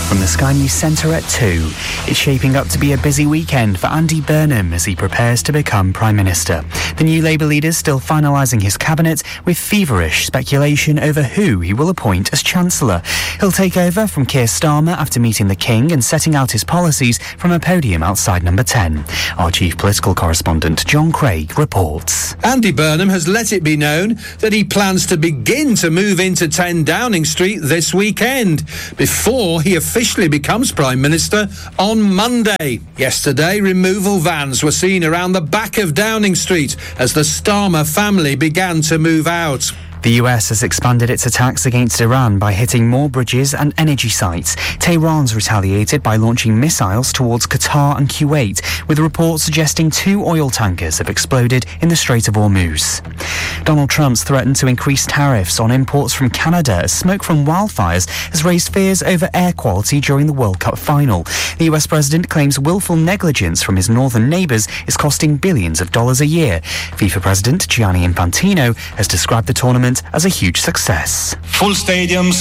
from the Sky News Centre at 2. It's shaping up to be a busy weekend for Andy Burnham as he prepares to become Prime Minister. The new Labour leader's still finalising his cabinet with feverish speculation over who he will appoint as Chancellor. He'll take over from Keir Starmer after meeting the King and setting out his policies from a podium outside Number 10. Our chief political correspondent John Craig reports. Andy Burnham has let it be known that he plans to begin to move into 10 Downing Street this weekend, before he officially becomes Prime Minister on Monday. Yesterday, removal vans were seen around the back of Downing Street as the Starmer family began to move out. The US has expanded its attacks against Iran by hitting more bridges and energy sites. Tehran's retaliated by launching missiles towards Qatar and Kuwait, with reports suggesting 2 oil tankers have exploded in the Strait of Hormuz. Donald Trump's threatened to increase tariffs on imports from Canada as smoke from wildfires has raised fears over air quality during the World Cup final. The US president claims willful negligence from his northern neighbours is costing billions of dollars a year. FIFA president Gianni Infantino has described the tournament as a huge success. Full stadiums,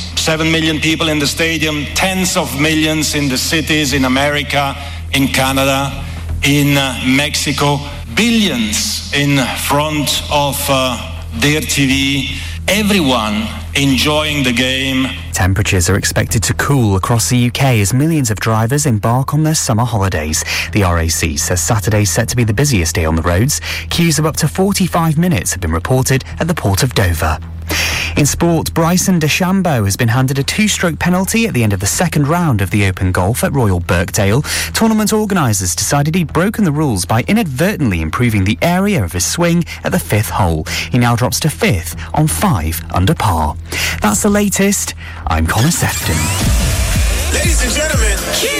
7 million people in the stadium, tens of millions in the cities in America, in Canada, in Mexico, billions in front of their TV, everyone enjoying the game. Temperatures are expected to cool across the UK as millions of drivers embark on their summer holidays. The RAC says Saturday's set to be the busiest day on the roads. Queues of up to 45 minutes have been reported at the Port of Dover. In sport, Bryson DeChambeau has been handed a 2-stroke penalty at the end of the second round of the Open Golf at Royal Birkdale. Tournament organisers decided he'd broken the rules by inadvertently improving the area of his swing at the 5th hole. He now drops to 5th on 5 under par. That's the latest. I'm Connor Sefton. Ladies and gentlemen,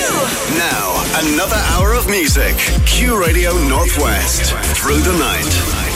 Q! Now, another hour of music. Q Radio Northwest. Through the night.